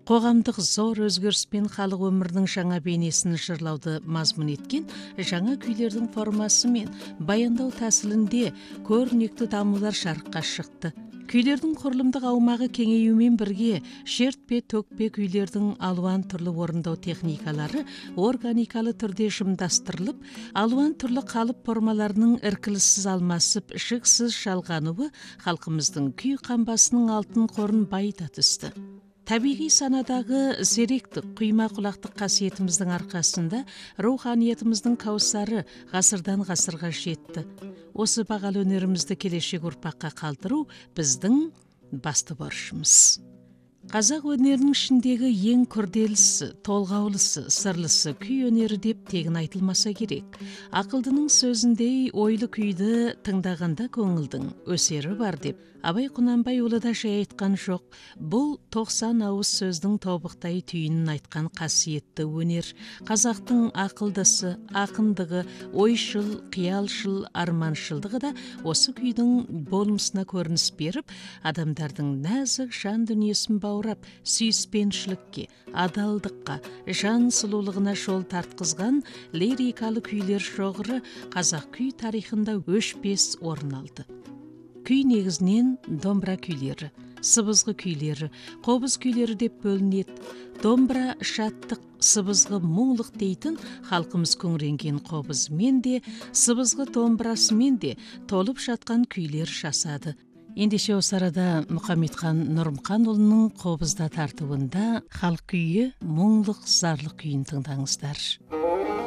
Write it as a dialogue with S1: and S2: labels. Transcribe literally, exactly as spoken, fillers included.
S1: Қоғамдық зор өзгеріс пен халық өмірінің жаңа бейнесін жырлауды мазмұн еткен жаңа күйлердің формасы мен баяндау тәсілінде көрнекті дамулар жарыққа шықты. Күйлердің құрылымдық аумағы кеңеюмен бірге шертпе төкпе күйлердің алуан түрлі орындау техникалары органикалы түрде жымдастырылып, алуан түрлі қалып формаларының іркіліссіз алмасып, шексіз жалғануы халқымыздың күй қамбасының алтын қорын байыта түсті. Табиғи санадағы зеректік, құйма құлақтық қасиетіміздің арқасында руханиетіміздің каусары ғасырдан ғасырға жетті. Осы бағалы өнерімізді келешек ұрпаққа қалдыру біздің басты борышымыз. Қазақ өнерінің ішіндегі ең күрделісі, толғаулысы, сырлысы күй өнері деп тегін айтылмаса керек. Ақылдының сөзіндей ойлы күйді тыңдағанда көңілдің өсері бар деп Абай Құнанбайұлы да жай айтқан жоқ. Бұл тоқсан ауыз сөздің тобықтай түйінін айтқан қасиетті өнер. Қазақтың ақылдысы, ақындығы, ойшыл, қиялшыл, арманшылдығы да осы күйдің болмысына көрініс беріп, адамдардың нәзік жан дүниесін баурап, сүйіспеншілікке, адалдыққа, жан сұлулығына жол тартқызған лирикалы күйлер шоғыры қазақ күй тарихында өшпес орын алды. Күй негізінен домбыра күйлері, сыбызғы күйлері, қобыз күйлері деп бөлінеді. Домбыра шаттық, сыбызғы мұңлық дейтін халқымыз күңіренген қобызымен де, сыбызғы домбырасымен де толып жатқан күйлер жасады. Ендеше осы арада Мұхамедхан Нұрымханұлының қобызда тартуында халық күйі мұңлық зарлық күйін тыңдаңыздар.